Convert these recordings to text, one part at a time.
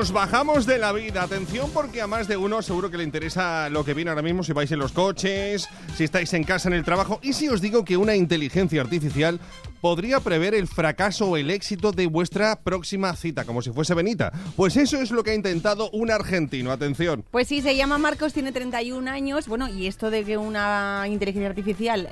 Nos bajamos de la vida. Atención, porque a más de uno seguro que le interesa lo que viene ahora mismo, si vais en los coches, si estáis en casa, en el trabajo. Y si os digo que una inteligencia artificial podría prever el fracaso o el éxito de vuestra próxima cita, como si fuese Benita. Pues eso es lo que ha intentado un argentino. Atención. Pues sí, se llama Marcos, tiene 31 años. Bueno, y esto de que una inteligencia artificial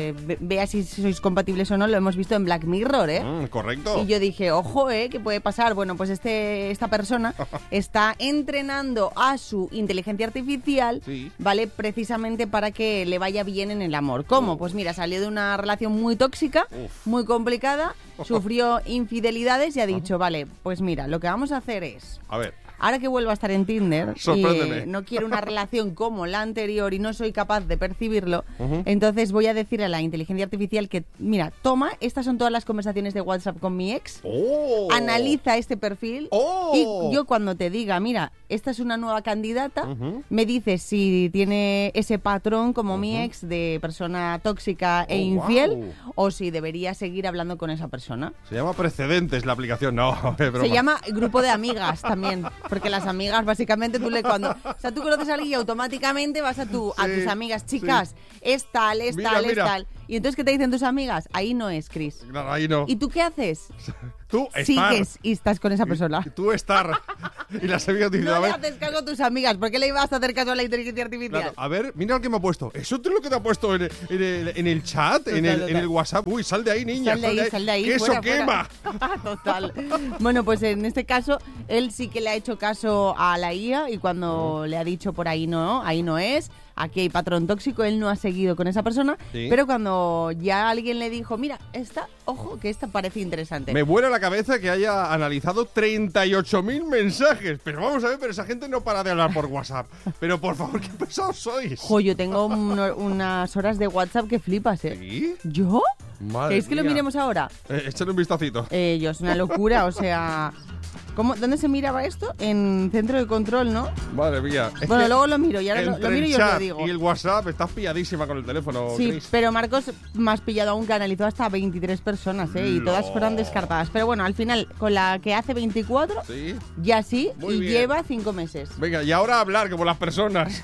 vea si sois compatibles o no, lo hemos visto en Black Mirror, ¿eh? Correcto. Y yo dije, ojo, ¿qué puede pasar? Bueno, pues esta persona está entrenando a su inteligencia artificial, sí, ¿vale? Precisamente para que le vaya bien en el amor. ¿Cómo? Pues mira, salió de una relación muy tóxica, muy complicada, sufrió infidelidades y ha dicho, vale, pues mira, lo que vamos a hacer es... A ver. Ahora que vuelvo a estar en Tinder Sorpréndeme. y no quiero una relación como la anterior y no soy capaz de percibirlo, entonces voy a decir a la inteligencia artificial que, mira, toma, estas son todas las conversaciones de WhatsApp con mi ex, analiza este perfil y yo cuando te diga, mira, esta es una nueva candidata, me dices si tiene ese patrón como mi ex de persona tóxica e infiel o si debería seguir hablando con esa persona. Se llama Precedentes la aplicación, no. Se llama Grupo de Amigas también. Porque las amigas, básicamente, tú conoces a alguien y automáticamente vas a tus amigas, chicas, es tal, es mira, tal, mira. es tal. Y entonces, ¿qué te dicen tus amigas? Ahí no es, Chris. Claro, ahí no. ¿Y tú qué haces? Tú estar. Sigues y estás con esa persona. Y tú estar. Y las amigas dicen, No a le ver. haces caso a tus amigas. ¿Por qué le ibas a hacer caso a la inteligencia artificial? Claro, a ver, mira lo que me ha puesto. ¿Eso es lo que te ha puesto en el chat? Total. En el WhatsApp. Uy, sal de ahí, niña. Sal de ahí. Que eso fuera, quema. fuera. Total. Bueno, pues en este caso, él sí que le ha hecho caso a la IA y cuando le ha dicho por ahí no es, aquí hay patrón tóxico, él no ha seguido con esa persona, pero cuando ya alguien le dijo, mira, ojo, que esta parece interesante. Me vuela la cabeza que haya analizado 38.000 mensajes. Pero vamos a ver, pero esa gente no para de hablar por WhatsApp. Pero por favor, qué pesados sois. Jo, yo tengo unas horas de WhatsApp que flipas, ¿eh? ¿Sí? ¿Yo? Madre ¿Queréis que lo mía. miremos ahora? Échale un vistacito. Yo, es una locura, o sea... ¿Dónde se miraba esto? En centro de control, ¿no? Madre mía. Bueno, luego lo miro, y ahora lo miro y os lo chat digo. y el WhatsApp, estás pilladísima con el teléfono, Sí, Chris. pero Marcos más pillado aún, que analizó hasta 23 personas, y todas fueron descartadas. Pero bueno, al final, con la que hace 24, Sí. ya sí, Muy y bien. lleva 5 meses. Venga, y ahora a hablar como las personas.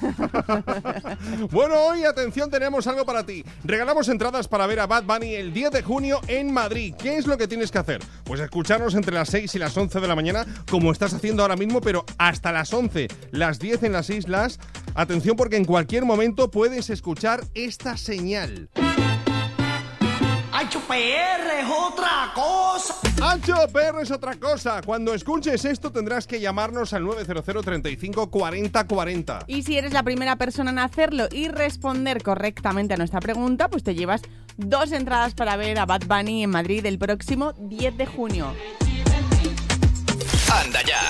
Bueno, hoy, atención, tenemos algo para ti. Regalamos entradas para ver a Bad Bunny el 10 de junio en Madrid. ¿Qué es lo que tienes que hacer? Pues escucharnos entre las 6 y las 11 de la mañana, como estás haciendo ahora mismo, pero hasta las 11, las 10 en las islas. Atención, porque en cualquier momento puedes escuchar esta señal. ¡Ancho PR es otra cosa! Ancho PR es otra cosa. Cuando escuches esto tendrás que llamarnos al 900 35 40 40. Y si eres la primera persona en hacerlo y responder correctamente a nuestra pregunta, pues te llevas 2 entradas para ver a Bad Bunny en Madrid el próximo 10 de junio. Anda ya.